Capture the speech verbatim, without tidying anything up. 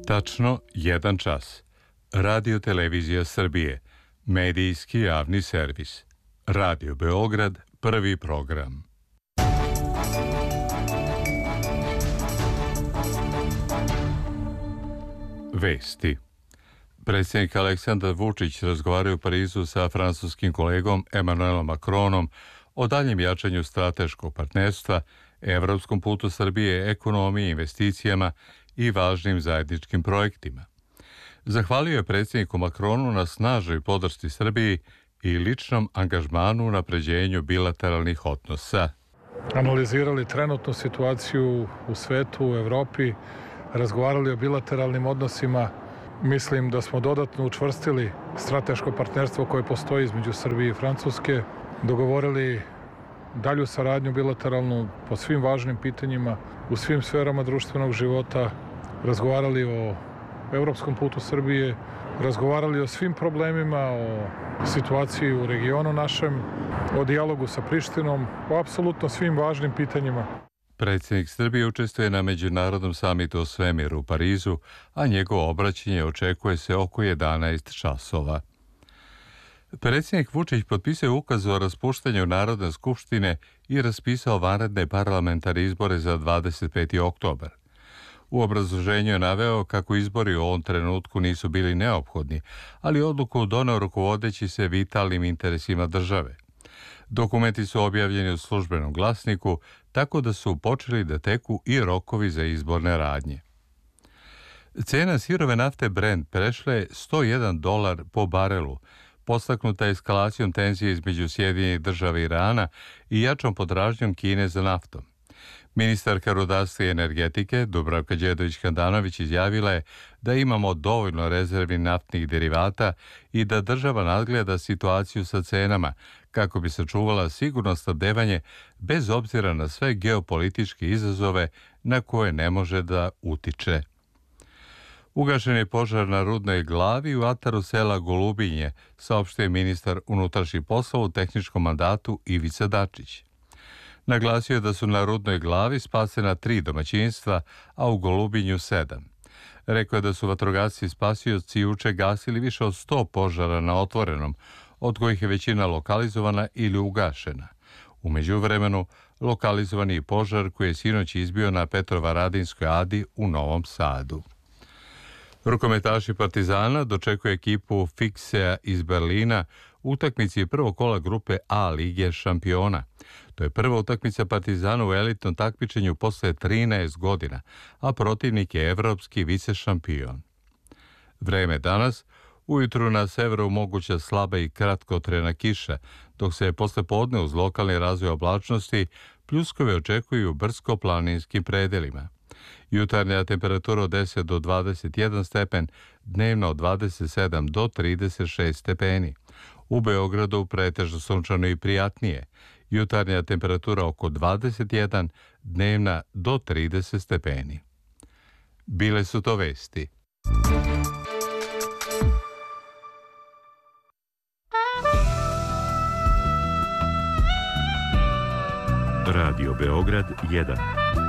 Tačno jedan čas. Radio Televizija Srbije. Medijski javni servis. Radio Beograd, prvi program. Vesti. Predsjednik Aleksandar Vučić razgovarao u Parizu sa francuskim kolegom Emmanuelom Macronom o daljem jačanju strateškog partnerstva, evropskom putu Srbije, ekonomiji, investicijama i važnim zajedničkim projektima. Zahvalio je predsjedniku Macronu na snažnoj podršci Srbiji i ličnom angažmanu u napređenju bilateralnih odnosa. Analizirali trenutnu situaciju u svetu, u Evropi, razgovarali o bilateralnim odnosima. Mislim da smo dodatno učvrstili strateško partnerstvo koje postoji između Srbije i Francuske, dogovorili dalju saradnju bilateralnu po svim važnim pitanjima, u svim sferama društvenog života, razgovarali o evropskom putu Srbije, razgovarali o svim problemima, o situaciji u regionu našem, o dijalogu sa Prištinom, o apsolutno svim važnim pitanjima. Predsjednik Srbije učestvuje na Međunarodnom samitu o svemiru u Parizu, a njegovo obraćanje očekuje se oko jedanaest časova. Predsjednik Vučić potpisao ukaz o raspuštanju Narodne skupštine i raspisao vanredne parlamentarne izbore za dvadeset peti oktobar. U obrazloženju je naveo kako izbori u ovom trenutku nisu bili neophodni, ali odluku doneo rukovodeći se vitalnim interesima države. Dokumenti su objavljeni u službenom glasniku, tako da su počeli da teku i rokovi za izborne radnje. Cena sirove nafte Brent prešla je sto jedan dolar po barelu, podstaknuta eskalacijom tenzije između Sjedinjenih Država i Irana i jačom potražnjom Kine za naftom. Ministarka rudarstva i energetike Dubravka Đedović-Handanović izjavila je da imamo dovoljno rezervi naftnih derivata i da država nadgleda situaciju sa cenama kako bi sačuvala sigurno snabdevanje bez obzira na sve geopolitičke izazove na koje ne može da utiče. Ugašen je požar na Rudnoj glavi u ataru sela Golubinje, saopštio je ministar unutrašnjih poslova u tehničkom mandatu Ivica Dačić. Naglasio je da su na Rudnoj glavi spasena tri domaćinstva, a u Golubinju sedam. Rekao je da su vatrogasci i spasioci juče gasili više od sto požara na otvorenom, od kojih je većina lokalizovana ili ugašena. U međuvremenu, lokalizovan je požar koji je sinoć izbio na Petrovaradinskoj adi u Novom Sadu. Rukometaši Partizana dočekuje ekipu Fiksea iz Berlina u utakmici prvog kola grupe A Lige šampiona. To je prva utakmica Partizana u elitnom takmičenju posle trinaest godina, a protivnik je evropski vicešampion. Vreme danas, ujutru na severu moguća slaba i kratkotrajna kiša, dok se posle podne uz lokalni razvoj oblačnosti pljuskove očekuju u brdsko-planinskim predelima. Jutarnja temperatura od deset do dvadeset jedan stepen, dnevno od dvadeset sedam do trideset šest stepeni. U Beogradu pretežno sunčano i prijatnije. Jutarnja temperatura oko dvadeset jedan, dnevna do trideset stepeni. Bile su to vesti. Radio Beograd jedan.